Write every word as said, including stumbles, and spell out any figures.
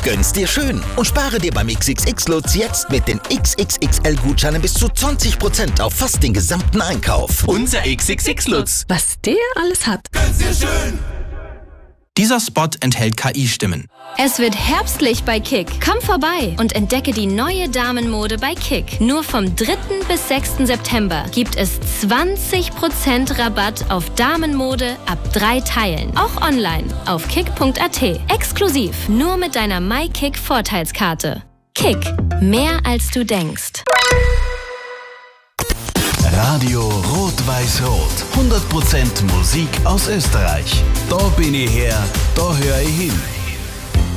Gönn's dir schön und spare dir beim X X X-Lutz jetzt mit den X X X L-Gutscheinen bis zu zwanzig Prozent auf fast den gesamten Einkauf. Unser X X X-Lutz. Was der alles hat. Gönn's dir schön. Dieser Spot enthält K I-Stimmen. Es wird herbstlich bei Kick. Komm vorbei und entdecke die neue Damenmode bei Kick. Nur vom dritten bis sechsten September gibt es zwanzig Prozent Rabatt auf Damenmode ab drei Teilen. Auch online auf kick punkt a t. Exklusiv nur mit deiner MyKick-Vorteilskarte. Kick. Mehr als du denkst. Radio Rot-Weiß-Rot. hundert Prozent Musik aus Österreich. Da bin ich her, da höre ich hin.